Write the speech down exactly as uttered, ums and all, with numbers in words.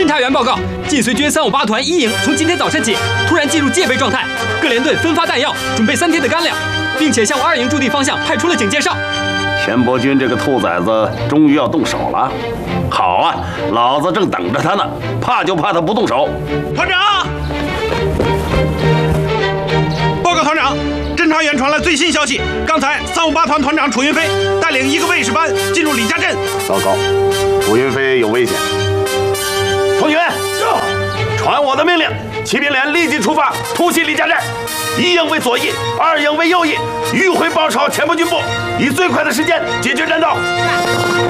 侦查员报告，晋绥军三五八团一营从今天早晨起突然进入戒备状态，各连队分发弹药，准备三天的干粮，并且向二营驻地方向派出了警戒哨。 钱伯钧这个兔崽子终于要动手了，好啊，老子正等着他呢，怕就怕他不动手。 团长，报告团长，侦查员传来最新消息，刚才三五八团团长楚云飞带领一个卫士班进入李家镇。 糟糕，楚云飞有危险。同学，传我的命令，骑兵连立即出发，突袭李家镇。一营为左翼，二营为右翼，迂回包抄前部军部，以最快的时间解决战斗。